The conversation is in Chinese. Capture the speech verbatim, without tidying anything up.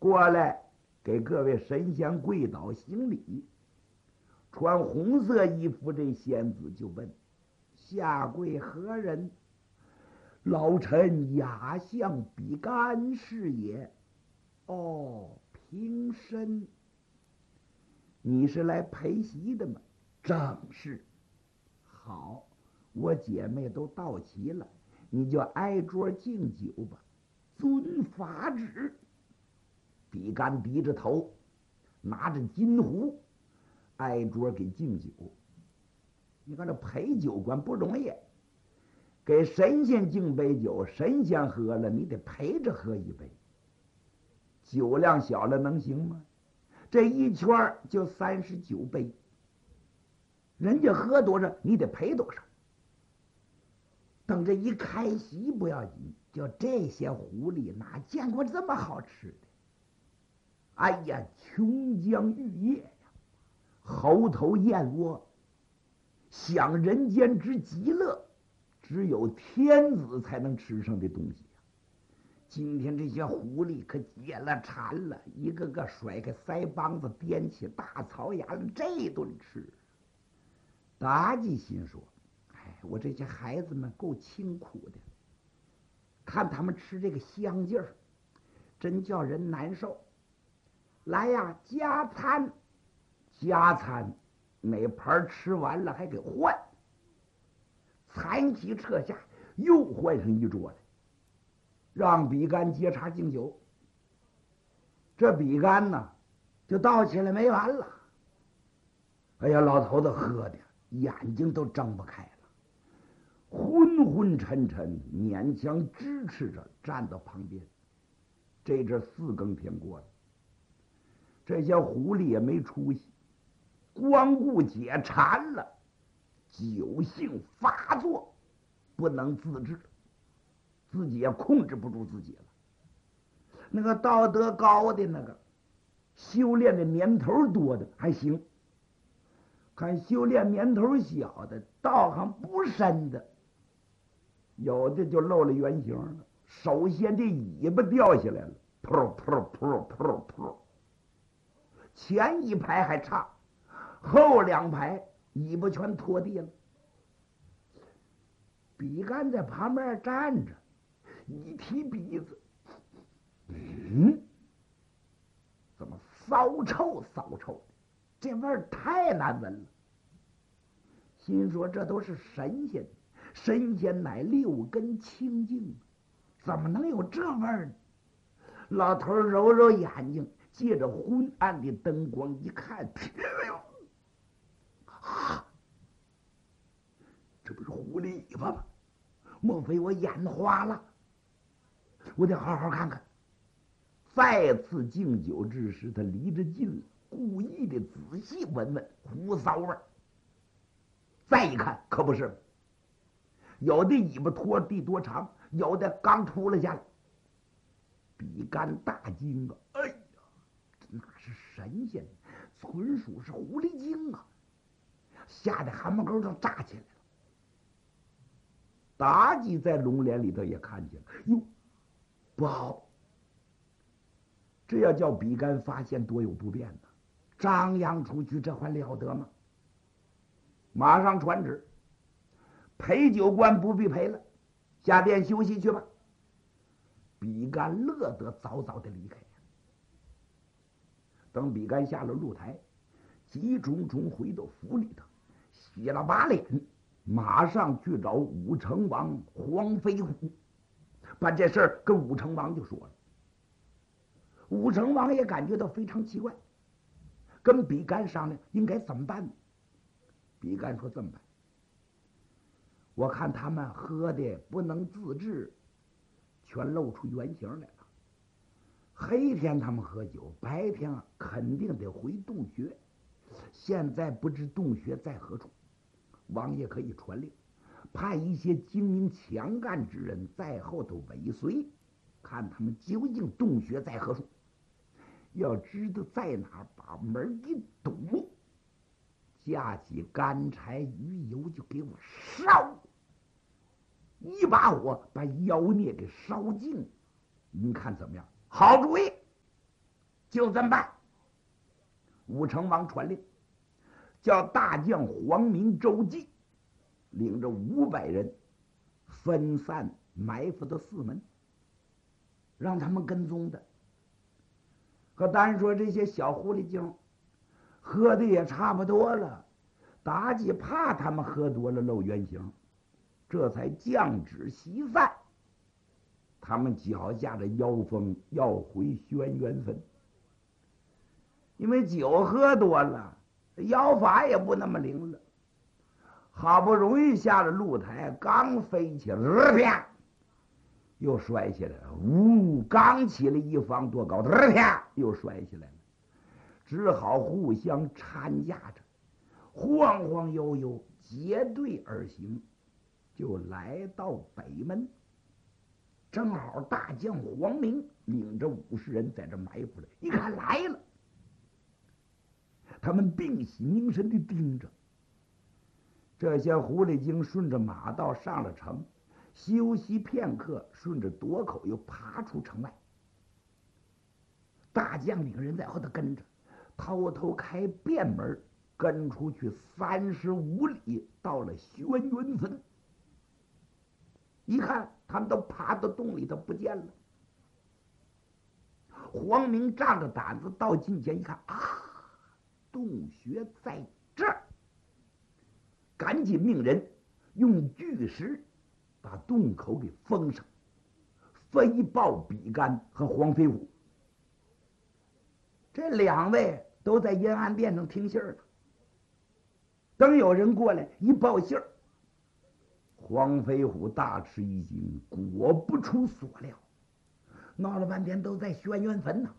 过来给各位神仙跪倒行礼。穿红色衣服这仙子就问：下跪何人？老臣压向比干是也。哦，平身。你是来陪席的吗？正是。好，我姐妹都到齐了，你就挨桌敬酒吧。遵法旨。比干低着头，拿着金壶，挨桌给敬酒。你看这陪酒官不容易，给神仙敬杯酒，神仙喝了，你得陪着喝一杯。酒量小了能行吗？这一圈就三十九杯，人家喝多少，你得赔多少。等这一开席不要紧，就这些狐狸哪见过这么好吃的？哎呀，琼浆玉液呀，猴头燕窝，享人间之极乐，只有天子才能吃上的东西呀。今天这些狐狸可解了馋了，一个个甩开腮帮子，掂起大槽牙了，这顿吃。妲己心说：哎，我这些孩子们够清苦的，看他们吃这个香劲儿，真叫人难受。来呀，加餐，加餐，哪盘吃完了还给换。残席撤下，又换上一桌来，让比干接茬敬酒。这比干呢，就倒起来没完了。哎呀，老头子喝的眼睛都睁不开了，昏昏沉沉，勉强支持着站到旁边。这阵四更天过了，这些狐狸也没出息，光顾解馋了，酒性发作，不能自制，自己也控制不住自己了。那个道德高的那个，修炼的年头多的还行，看修炼年头小的，道行不深的，有的就露了原形了。首先这尾巴掉下来了，噗噗噗噗噗，前一排还差，后两排尾巴全拖地了。比干在旁边站着，一提鼻子，嗯，怎么骚臭骚臭的？这味儿太难闻了。心说这都是神仙，神仙乃六根清净，怎么能有这味儿呢？老头揉揉眼睛，借着昏暗的灯光一看，哎呦，啊，这不是狐狸尾巴吗？莫非我眼花了？我得好好看看。再次敬酒之时，他离着近了，故意的仔细闻闻胡骚味儿。再一看，可不是，有的尾巴拖地多长，有的刚出了下来。比干大惊啊！哎呀，那是神仙，纯属是狐狸精啊！吓得汗毛沟都炸起来了。妲己在龙帘里头也看见了，哟，不好！这要叫比干发现，多有不便呢！张扬出去，这还了得吗？马上传旨，陪酒官不必陪了，下殿休息去吧。比干乐得早早的离开。等比干下了露台，急冲冲回到府里头，洗了把脸，马上去找武成王黄飞虎，把这事儿跟武成王就说了。武成王也感觉到非常奇怪，跟比干商量应该怎么办呢？比干说：“这么办，我看他们喝的不能自制，全露出原形来了。黑天他们喝酒，白天啊肯定得回洞穴。现在不知洞穴在何处，王爷可以传令，派一些精明强干之人在后头尾随，看他们究竟洞穴在何处。要知道在哪儿，把门一堵，架起干柴鱼油就给我烧，一把火把妖孽给烧尽。您看怎么样？”好主意！ 就这么办。武成王传令，叫大将黄明、周济领着五百人分散埋伏到四门，让他们跟踪的。可单说这些小狐狸精喝的也差不多了，妲己怕他们喝多了露原形，这才降旨西散。他们脚下的妖风要回轩辕坟，因为酒喝多了，妖法也不那么灵了。好不容易下了露台，刚飞起来，呃、啪，又摔下来了。呜，刚起了一方多高，呃、啪，又摔下来了。只好互相搀架着，晃晃悠悠结队而行，就来到北门。正好大将黄明领着五十人在这埋伏了，一看来了，他们屏息凝神地盯着。这些狐狸精顺着马道上了城，休息片刻，顺着垛口又爬出城外。大将领人在后头跟着，偷偷开便门，跟出去三十五里，到了轩辕坟。一看他们都爬到洞里头不见了。黄明仗着胆子到近前一看，啊，洞穴在这儿，赶紧命人用巨石把洞口给封上，飞报比干和黄飞虎。这两位都在阴暗殿上听信儿呢。等有人过来一报信儿，黄飞虎大吃一惊，果不出所料，闹了半天都在轩辕坟呢。